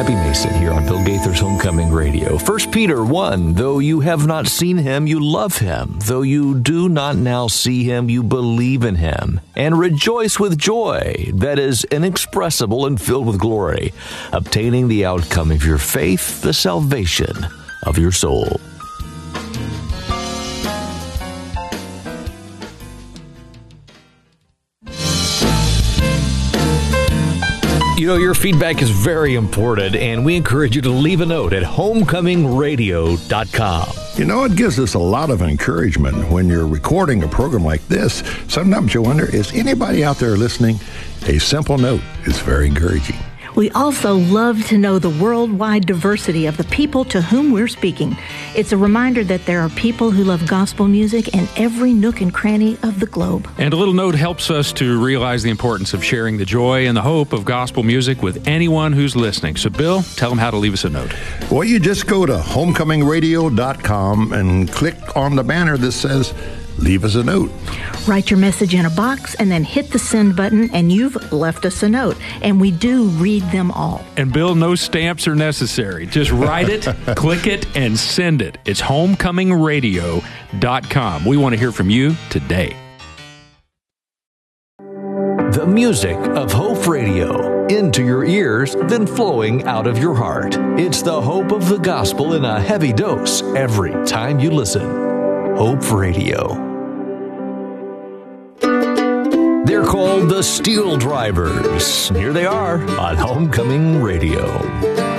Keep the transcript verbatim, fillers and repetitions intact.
Abby Mason here on Bill Gaither's Homecoming Radio. First Peter one, though you have not seen him, you love him. Though you do not now see him, you believe in him. And rejoice with joy that is inexpressible and filled with glory, obtaining the outcome of your faith, the salvation of your soul. You know, your feedback is very important, and we encourage you to leave a note at homecoming radio dot com. You know, it gives us a lot of encouragement when you're recording a program like this. Sometimes you wonder, is anybody out there listening? A simple note is very encouraging. We also love to know the worldwide diversity of the people to whom we're speaking. It's a reminder that there are people who love gospel music in every nook and cranny of the globe. And a little note helps us to realize the importance of sharing the joy and the hope of gospel music with anyone who's listening. So, Bill, tell them how to leave us a note. Well, you just go to homecoming radio dot com and click on the banner that says, leave us a note. Write your message in a box and then hit the send button, and you've left us a note. And we do read them all. And Bill, no stamps are necessary. Just write it, click it, and send it. It's homecoming radio dot com. We want to hear from you today. The music of Hope Radio, into your ears, then flowing out of your heart. It's the hope of the gospel in a heavy dose every time you listen. Hope Radio. They're called the Steel Drivers. Here they are on Homecoming Radio.